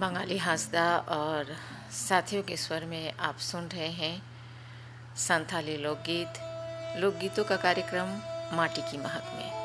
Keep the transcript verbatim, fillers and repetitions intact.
बंगाली हांसदा और साथियों के स्वर में आप सुन रहे हैं संथाली लोकगीत लोकगीतों का कार्यक्रम माटी की महक में।